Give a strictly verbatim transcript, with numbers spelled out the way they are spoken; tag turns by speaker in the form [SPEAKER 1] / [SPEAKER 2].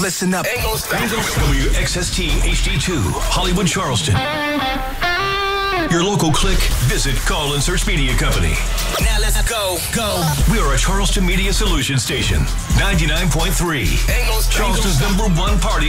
[SPEAKER 1] listen up.
[SPEAKER 2] Ain't gonna stop.
[SPEAKER 3] W X S T H D two, Hollywood, Charleston. Your local click, visit, call, and search media company.
[SPEAKER 2] Now let's go, go.
[SPEAKER 3] We are a Charleston Media Solutions station. ninety-nine point three.
[SPEAKER 2] Ain't gonna stop.
[SPEAKER 3] Charleston's number one party